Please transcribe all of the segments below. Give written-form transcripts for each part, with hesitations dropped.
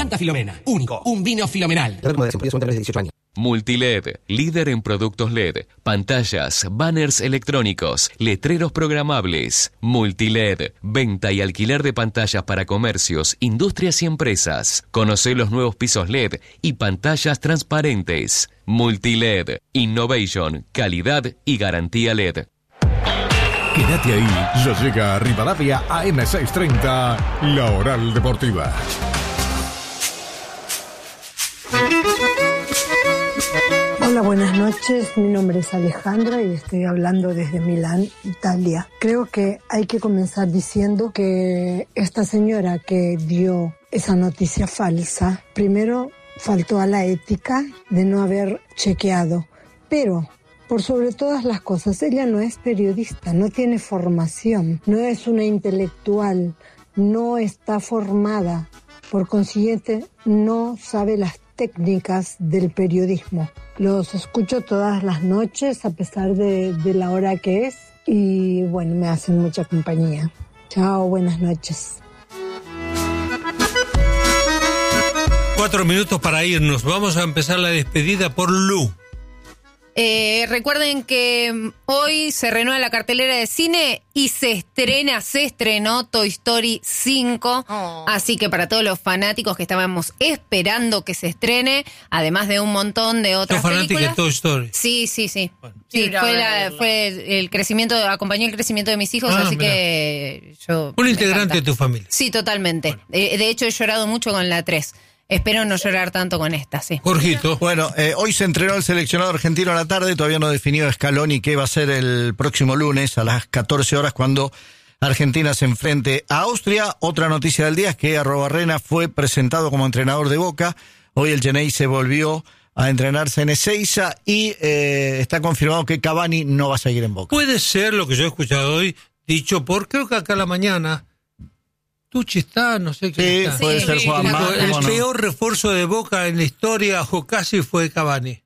Fanta Filomena. Único. Un vino fenomenal. Multiled, líder en productos LED, pantallas, banners electrónicos, letreros programables. Multiled, venta y alquiler de pantallas para comercios, industrias y empresas. Conocé los nuevos pisos LED y pantallas transparentes. Multiled, innovation, calidad y garantía LED. Quédate ahí, ya llega a Rivadavia AM630, la Oral Deportiva. Hola, buenas noches. Mi nombre es Alejandra y estoy hablando desde Milán, Italia. Creo que hay que comenzar diciendo que esta señora que dio esa noticia falsa, primero faltó a la ética de no haber chequeado, pero por sobre todas las cosas, ella no es periodista, no tiene formación, no es una intelectual, no está formada, por consiguiente no sabe las técnicas del periodismo. Los escucho todas las noches a pesar de la hora que es y bueno, me hacen mucha compañía. Chao, buenas noches. 4 minutos para irnos. Vamos a empezar la despedida por Lu. Recuerden que hoy se renueva la cartelera de cine y se estrenó Toy Story 5. Así que para todos los fanáticos que estábamos esperando que se estrene, además de un montón de otras películas. ¿Fanática de Toy Story? Sí. Bueno. Sí, fue el crecimiento, acompañó el crecimiento de mis hijos, así mirá. Que yo... Un integrante de tu familia. Sí, totalmente. Bueno. De hecho, he llorado mucho con la 3. Espero no llorar tanto con esta, sí. Jorgito. Bueno, hoy se entrenó el seleccionado argentino a la tarde, todavía no definió Scaloni qué va a ser el próximo lunes a las 14 horas cuando Argentina se enfrente a Austria. Otra noticia del día es que Arrobarrena fue presentado como entrenador de Boca. Hoy el Genei se volvió a entrenarse en Ezeiza y está confirmado que Cavani no va a seguir en Boca. Puede ser lo que yo he escuchado hoy, dicho por, creo que acá a la mañana... Tucci está, no sé qué está. Puede ser Juan El peor refuerzo de Boca en la historia, o casi, fue Cavani.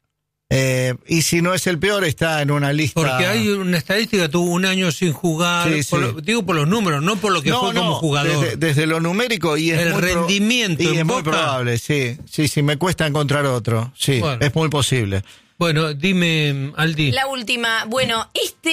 Y si no es el peor, está en una lista. Porque hay una estadística, tuvo un año sin jugar. Digo por los números, no por lo que fue como jugador. Desde lo numérico y es el rendimiento. Y es muy probable, sí, me cuesta encontrar otro. Sí, bueno. Es muy posible. Bueno, dime, Aldi. La última. Bueno,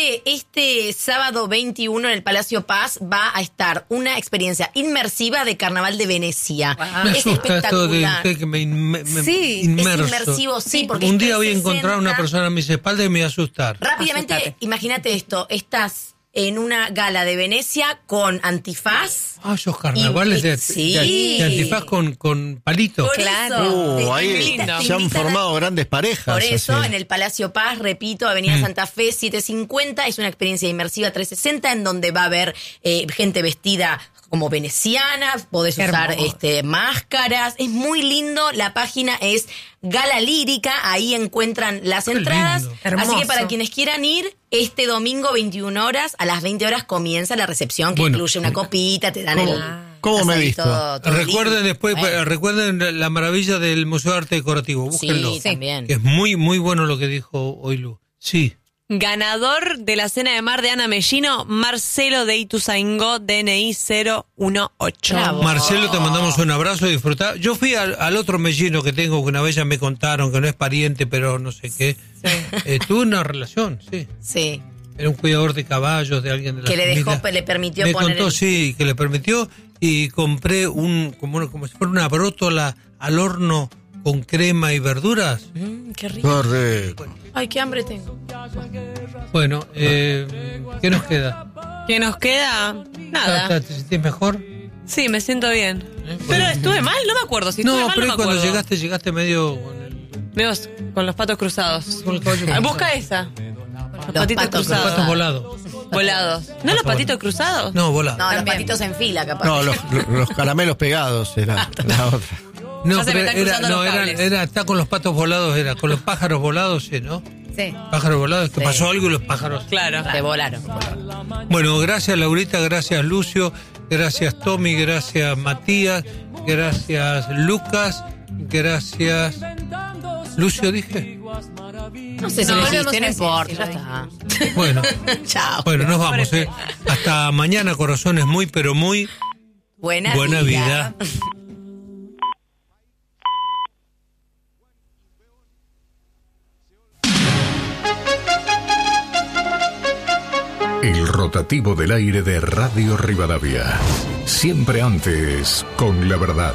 este sábado 21 en el Palacio Paz va a estar una experiencia inmersiva de Carnaval de Venecia. Me es asusta espectacular. esto de que me sí, inmerso. Es inmersivo, sí, porque un día voy a encontrar a una persona a mis espaldas y me voy a asustar. Rápidamente, imagínate esto, estás en una gala de Venecia con antifaz. Esos carnavales de antifaz con palito. Claro. Ahí se han formado grandes parejas. Por eso, así. en el Palacio Paz, repito, Avenida Santa Fe 750, es una experiencia inmersiva 360 en donde va a haber gente vestida como veneciana, podés usar máscaras, es muy lindo, la página es Gala Lírica, ahí encuentran las entradas, así que para quienes quieran ir, este domingo 21 horas, a las 20 horas comienza la recepción, que incluye una copita, te dan ¿Cómo me he visto? Todo recuerden después, recuerden la maravilla del Museo de Arte Decorativo, búsquenlo. Sí, también. Que es muy, muy bueno lo que dijo hoy Lu. Sí. Ganador de la cena de mar de Ana Mellino, Marcelo de Ituzaingó, DNI 018. Bravo. Marcelo, te mandamos un abrazo y disfrutar. Yo fui al otro Mellino que tengo, que una vez ya me contaron que no es pariente, pero no sé qué. Sí. Tuve una relación, sí. Sí. Era un cuidador de caballos, de alguien de la familia. Le permitió me poner... contó, sí, que le permitió, y compré como si fuera una brótola al horno con crema y verduras. Qué rico. Bueno. Ay, qué hambre tengo. Bueno, ¿qué nos queda? ¿Qué nos queda? Nada. ¿Te sentís mejor? Sí, me siento bien. Pero estuve mal, no me acuerdo. Si estuve mal, pero no me cuando acuerdo. llegaste medio... Con los patos cruzados. Con el caballo cruzado. Busca esa. Los patitos cruzados. Los patos volados. Volados. ¿No los patitos cruzados? No, volados. No, los patitos en fila, capaz. No, los caramelos pegados era la otra. No, pero está con los patos volados, era con los pájaros volados, ¿no? Sí. Pájaros volados, que pasó algo y los pájaros. Claro. Te volaron. Bueno, gracias Laurita, gracias Lucio, gracias Tommy, gracias Matías, gracias Lucas, gracias... ¿Lucio dije? No sé si lo dijiste, no importa, ya está. Bueno. Chao. Bueno, nos vamos, Hasta mañana, corazones muy, pero muy... Buena vida. El rotativo del aire de Radio Rivadavia. Siempre antes, con la verdad.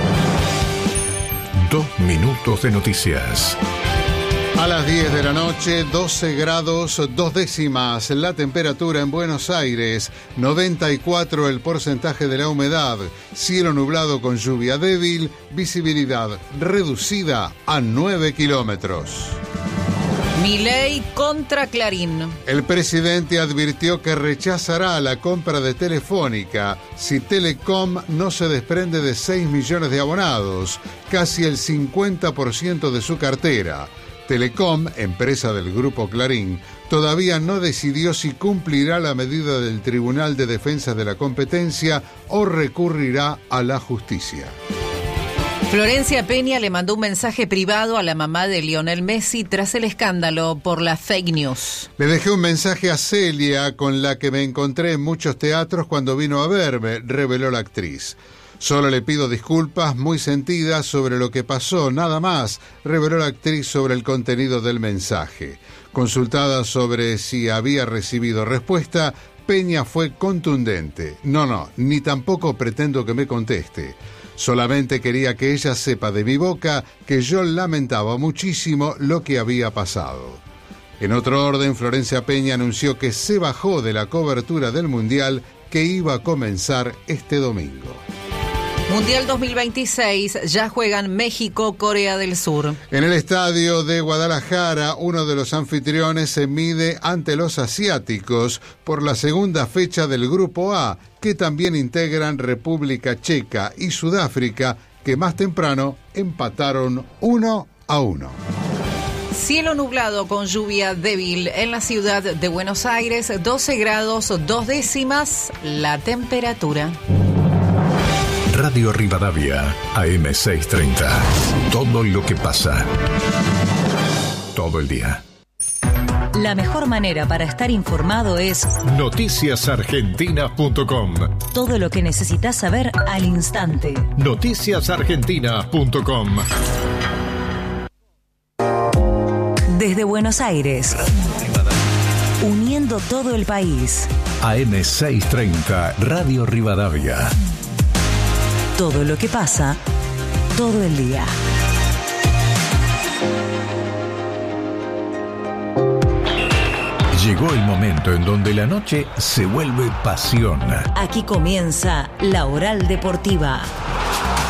2 minutos de noticias. A las 10 de la noche, 12 grados 2 décimas la temperatura en Buenos Aires, 94 el porcentaje de la humedad, cielo nublado con lluvia débil, visibilidad reducida a 9 kilómetros. Milei contra Clarín. El presidente advirtió que rechazará la compra de Telefónica si Telecom no se desprende de 6 millones de abonados, casi el 50% de su cartera. Telecom, empresa del grupo Clarín, todavía no decidió si cumplirá la medida del Tribunal de Defensa de la Competencia o recurrirá a la justicia. Florencia Peña le mandó un mensaje privado a la mamá de Lionel Messi tras el escándalo por las fake news. Le dejé un mensaje a Celia con la que me encontré en muchos teatros cuando vino a verme, reveló la actriz. Solo le pido disculpas muy sentidas sobre lo que pasó, nada más, reveló la actriz sobre el contenido del mensaje. Consultada sobre si había recibido respuesta, Peña fue contundente. No, ni tampoco pretendo que me conteste. Solamente quería que ella sepa de mi boca que yo lamentaba muchísimo lo que había pasado. En otro orden, Florencia Peña anunció que se bajó de la cobertura del Mundial que iba a comenzar este domingo. Mundial 2026, ya juegan México, Corea del Sur. En el estadio de Guadalajara, uno de los anfitriones se mide ante los asiáticos por la segunda fecha del Grupo A, que también integran República Checa y Sudáfrica, que más temprano empataron 1-1. Cielo nublado con lluvia débil en la ciudad de Buenos Aires, 12 grados 2 décimas la temperatura. Radio Rivadavia, AM630. Todo lo que pasa. Todo el día. La mejor manera para estar informado es noticiasargentinas.com. Todo lo que necesitas saber al instante. Noticiasargentinas.com. Desde Buenos Aires, uniendo todo el país. AM630, Radio Rivadavia. Todo lo que pasa, todo el día. Llegó el momento en donde la noche se vuelve pasión. Aquí comienza La Oral Deportiva.